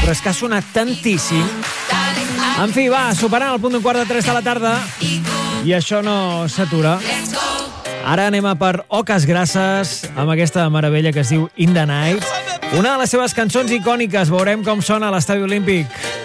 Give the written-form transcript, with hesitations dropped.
però és que ha sonat tantíssim. En fi, va, superant el punt d'un quart de 3 de la tarda i això no s'atura. Ara anem a per Oques Grasses amb aquesta meravella que es diu In the Night, una de les seves cançons icòniques. Veurem com sona a l'Estadi Olímpic.